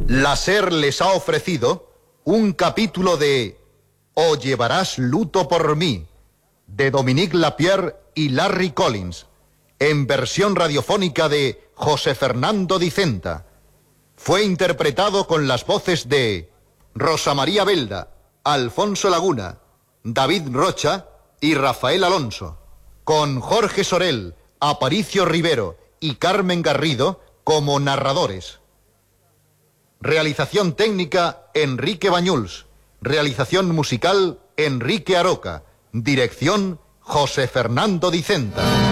La SER les ha ofrecido un capítulo de O llevarás luto por mí, de Dominique Lapierre y Larry Collins, en versión radiofónica de José Fernando Dicenta. Fue interpretado con las voces de Rosa María Belda, Alfonso Laguna, David Rocha y Rafael Alonso, con Jorge Sorel, Aparicio Rivero y Carmen Garrido como narradores. Realización técnica, Enrique Bañuls. Realización musical, Enrique Aroca. Dirección, José Fernando Dicenta.